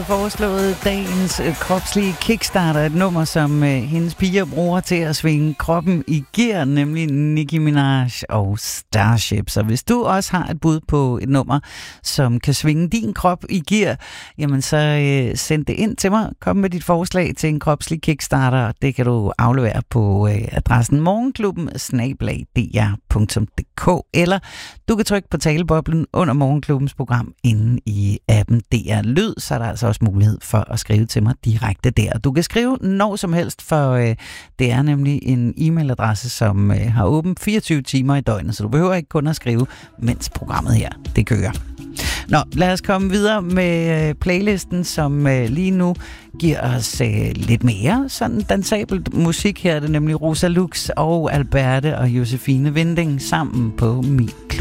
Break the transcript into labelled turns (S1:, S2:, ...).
S1: foreslået dagens kropslige kickstarter, et nummer, som hendes piger bruger til at svinge kroppen i gear, nemlig Nicki Minaj og Starship. Så hvis du også har et bud på et nummer, som kan svinge din krop i gear, jamen så send det ind til mig. Kom med dit forslag til en kropslig kickstarter. Det kan du aflevere på adressen morgenklubben@dr.dk, eller du kan trykke på taleboblen under Morgenklubbens program inde i appen DR Lyd, så er der altså også mulighed for at skrive til mig direkte der. Du kan skrive når som helst, for det er nemlig en e-mailadresse, som har åbent 24 timer i døgnet, så du behøver ikke kun at skrive, mens programmet her, det kører. Nå, lad os komme videre med playlisten, som lige nu giver os lidt mere sådan dansabelt musik. Her er det nemlig Rosa Lux og Alberte og Josefine Winding sammen på Min Klub.